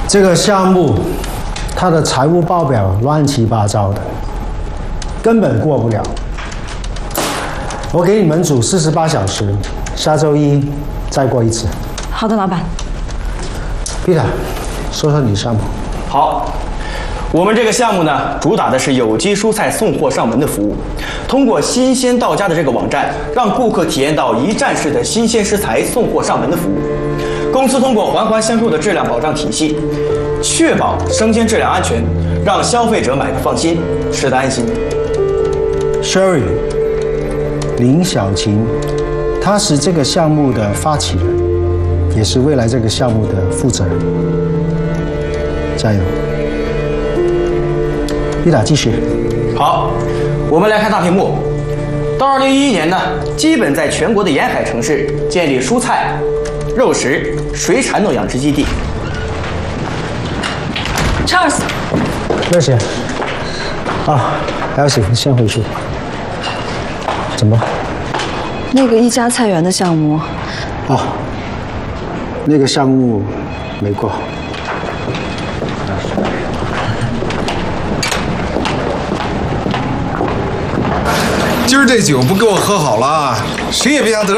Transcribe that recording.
这个项目，它的财务报表乱七八糟的，根本过不了。我给你们组48小时，下周一再过一次。 好的，老板。 Peter， 说说你项目。 好。 我们这个项目呢，主打的是有机蔬菜送货上门的服务。通过新鲜到家的这个网站，让顾客体验到一站式的新鲜食材送货上门的服务。公司通过环环相扣的质量保障体系，确保生鲜质量安全，让消费者买的放心，吃的安心。 Sherry， 林小琴，她是这个项目的发起人，也是未来这个项目的负责人。加油！ Peter， 继续。 好，我们来看大屏幕。到2011年呢，基本在全国的沿海城市建立蔬菜、肉食、水产等养殖基地。 Charles， 热血。啊 ，Elsie， 你先回去。怎么？ 那个一家菜园的项目。 哦，那个项目没过。 今儿这酒不给我喝好了，谁也别想得。